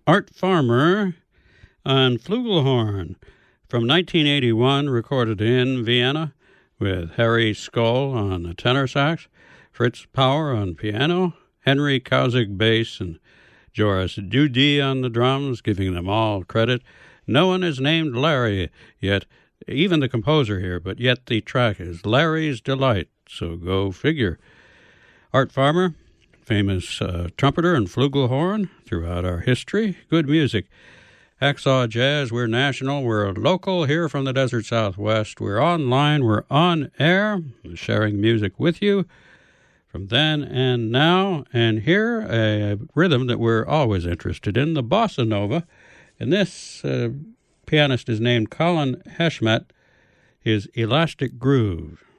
Art Farmer on flugelhorn from 1981, recorded in Vienna with Harry Skoll on the tenor sax, Fritz Power on piano, Henry Kausig bass, and Joris Dudi on the drums, giving them all credit. No one is named Larry yet, even the composer here, but yet the track is Larry's Delight, so go figure. Art Farmer, famous trumpeter and flugelhorn throughout our history. Good music. Hacksaw Jazz, we're national, we're local here from the Desert Southwest. We're online, we're on air, sharing music with you from then and now. And here, a rhythm that we're always interested in, the bossa nova. And this pianist is named Colin Heshmet, his Elastic Groove.